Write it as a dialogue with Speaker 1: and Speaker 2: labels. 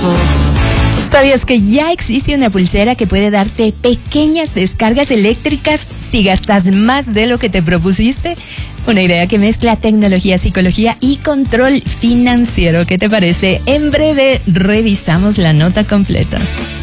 Speaker 1: ¿Sabías que ya existe una pulsera que puede darte pequeñas descargas eléctricas si gastas más de lo que te propusiste? Una idea que mezcla tecnología, psicología y control financiero. ¿Qué te parece? En breve revisamos la nota completa.